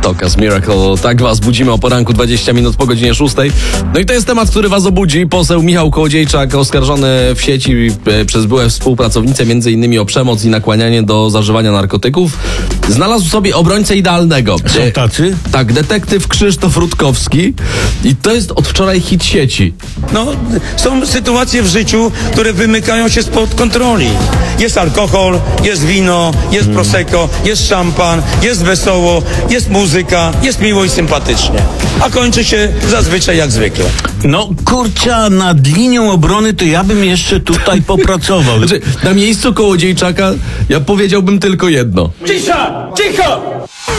Tokas Miracle. Tak was budzimy o poranku 20 minut po godzinie 6. No i to jest temat, który was obudzi. Poseł Michał Kołodziejczak, oskarżony w sieci przez byłe współpracownice m.in. o przemoc i nakłanianie do zażywania narkotyków, znalazł sobie obrońcę idealnego. Są tacy? Tak, detektyw Krzysztof Rutkowski. I to jest od wczoraj hit sieci. No, są sytuacje w życiu, które wymykają się spod kontroli. Jest alkohol, jest wino, jest prosecco, jest szampan, jest wesoło, jest muzyka, jest miło i sympatycznie. A kończy się zazwyczaj jak zwykle. No kurczę, nad linią obrony to ja bym jeszcze tutaj popracował. Znaczy, na miejscu Kołodziejczaka ja powiedziałbym tylko jedno. Cisza! Cicho!